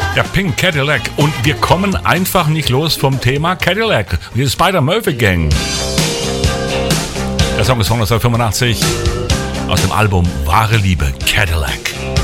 Der Pink Cadillac. Und wir kommen einfach nicht los vom Thema Cadillac. Die Spider-Murphy Gang. Der Song ist von 1985 aus dem Album Wahre Liebe, Cadillac.